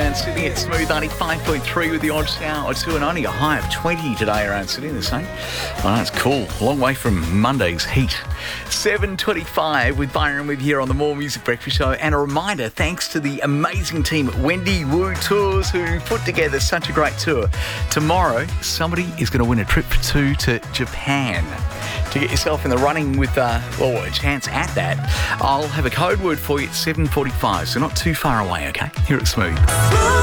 around Sydney. It's Smooth 95.3 with the odd shower or two and only a high of 20 today around Sydney, they're saying. Oh, that's cool. A long way from Monday's heat. 7:25 with Byron with here on the More Music Breakfast Show. And a reminder, thanks to the amazing team at Wendy Wu Tours who put together such a great tour. Tomorrow, somebody is going to win a trip for two to Japan. To get yourself in the running with a chance at that, I'll have a code word for you at 7:45, so not too far away, okay? Here at Smooth.